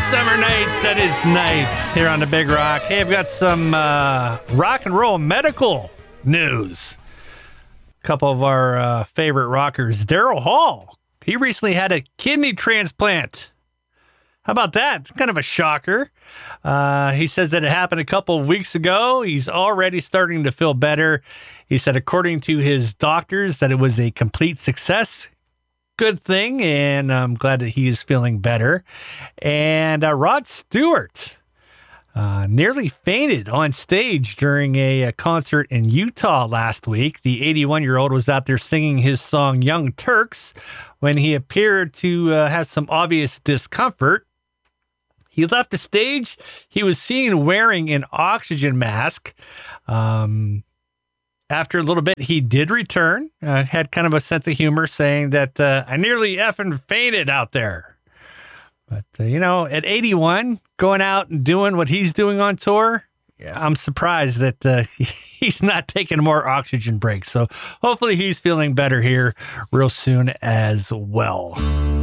Summer nights, that is night here on the Big Rock. Hey, I've got some rock and roll medical news. A couple of our favorite rockers. Daryl Hall, he recently had a kidney transplant. How about that? Kind of a shocker. He says that it happened a couple of weeks ago. He's already starting to feel better. He said, according to his doctors, that it was a complete success. Good thing, and I'm glad that he's feeling better. And Rod Stewart nearly fainted on stage during a concert in Utah last week. The 81-year-old was out there singing his song Young Turks when he appeared to have some obvious discomfort. He left the stage. He was seen wearing an oxygen mask. After a little bit, he did return, had kind of a sense of humor, saying that I nearly effing fainted out there. But, at 81, going out and doing what he's doing on tour, I'm surprised that he's not taking more oxygen breaks. So hopefully he's feeling better here real soon as well.